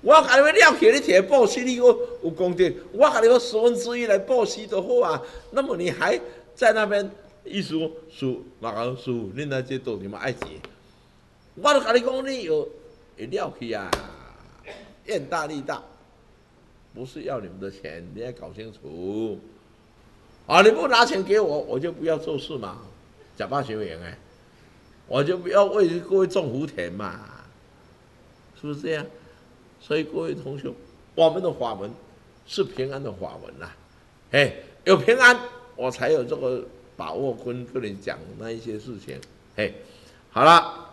我甲你要了起，你摕布施，你有功德，我甲你个1/10来布施就好啊。那么你还在那边意思师傅，恁来这道什么爱钱？我都甲你讲，你有了起啊，愿大利大，不是要你们的钱，你要搞清楚。啊，你不拿钱给我，我就不要做事嘛，假扮学员哎，我就不要为各位种福田嘛，是不是这样？所以各位同学，我们的法门是平安的法门啦，哎，有平安，我才有这个把握跟你讲那一些事情，哎，好了，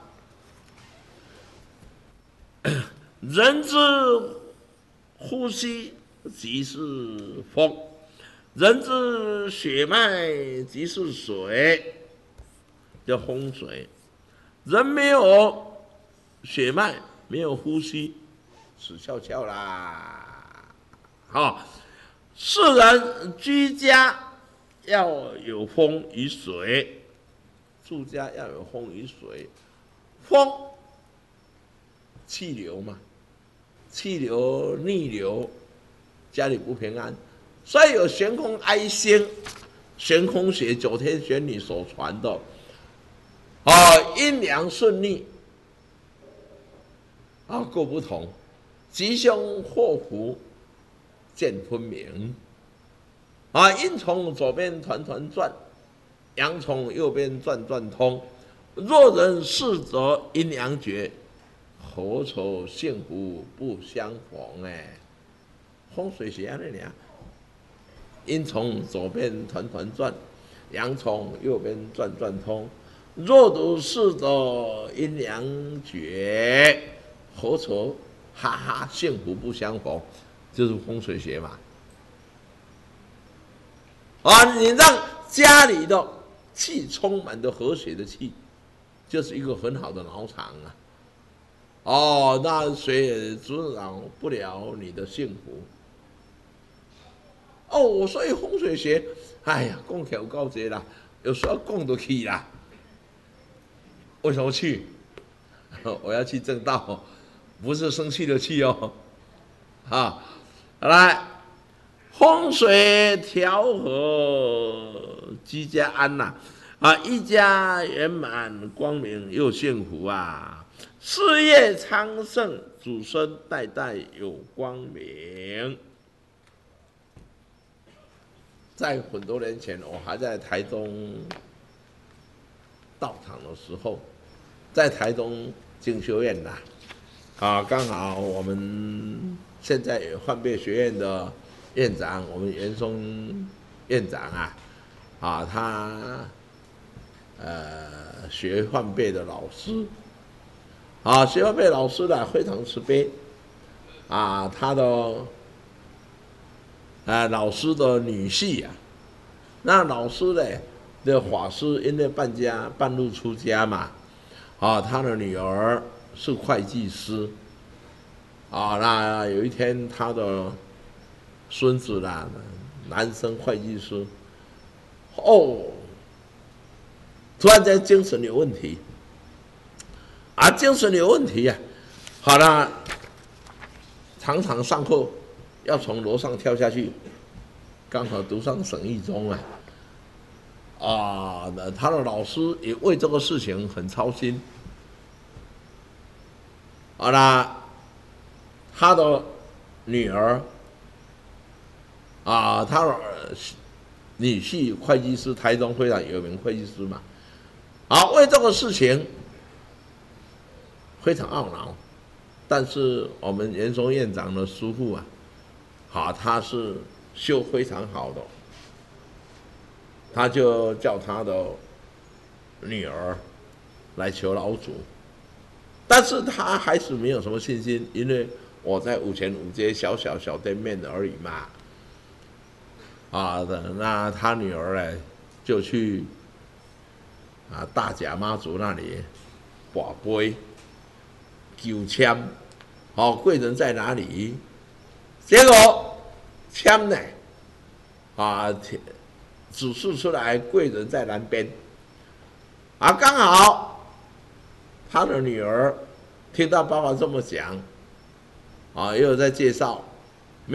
人之呼吸即是风，人之血脉即是水，叫风水。人没有血脉，没有呼吸，死翘翘啦！好，世人居家要有风与水，住家要有风与水。风，气流嘛，气流逆流，家里不平安，所以有悬空哀星、悬空学、九天玄女所传的。阴阳顺逆各不同，吉凶祸福见分明。阴从左边团团转，阳从右边转转通。若人事则阴阳绝，何愁幸福不相逢？风水学安尼尔，阴从左边团团转，阳从右边转转通。若如是者阴阳绝，何愁哈哈幸福不相逢？就是风水学嘛。你让家里的气充满的和谐的气，就是一个很好的脑场啊。那谁也阻挡不了你的幸福。所以风水学，哎呀，讲起来有够多啦，有时候讲得去啦。为什么去？我要去正道，不是生气的气哦。来，风水调和，居家安呐，一家圆满光明又幸福啊，事业昌盛，子孙代代有光明。在很多年前，我还在台中道场的时候，在台东经修院刚好我们现在有换备学院的院长，我们袁松院长他学换备的老师学换备老师非常慈悲他的老师的女婿那老师的法师因为半路出家嘛，他的女儿是会计师，那有一天他的孙子男生会计师，突然间精神有问题，精神有问题好了，常常上课要从楼上跳下去，刚好读上省一中他的老师也为这个事情很操心。好啦，他的女儿他的女婿会计师，台中非常有名会计师嘛，为这个事情非常懊恼。但是我们袁松院长的师父他是修非常好的。他就叫他的女儿来求老祖，但是他还是没有什么信心，因为我在5前5街小店面而已嘛。那他女儿就去大甲妈祖那里跋杯求签，贵人在哪里？结果签指示出来贵人在南边，刚好他的女儿听到爸爸这么讲， 啊，也有在介绍